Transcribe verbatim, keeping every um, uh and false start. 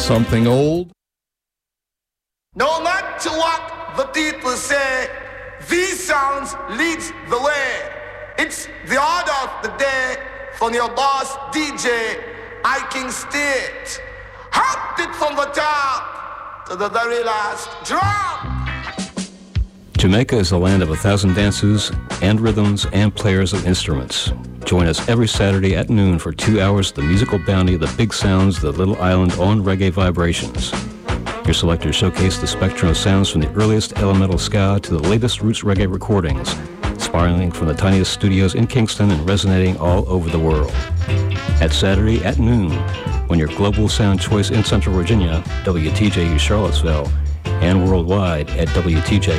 something old? No matter what the people say, these sounds leads the way. It's the order of the day from your boss D J, I King State. Hopped it from the top to the very last drop. Jamaica is the land of a thousand dances and rhythms and players of instruments. Join us every Saturday at noon for two hours of the musical bounty of the big sounds of the little island on reggae vibrations. Your selectors showcase the spectrum of sounds from the earliest elemental ska to the latest roots reggae recordings, spiraling from the tiniest studios in Kingston and resonating all over the world. At Saturday at noon, when your global sound choice in Central Virginia, W T J U Charlottesville, and worldwide at W T J